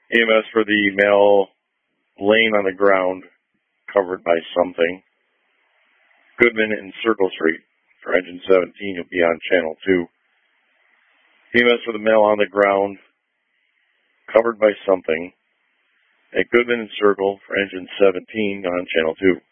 EMS for the male laying on the ground, covered by something. Goodman and Circle Street for engine 17. You'll be on channel 2. EMS for the male on the ground, covered by something. At Goodman and Circle for engine 17 on channel 2.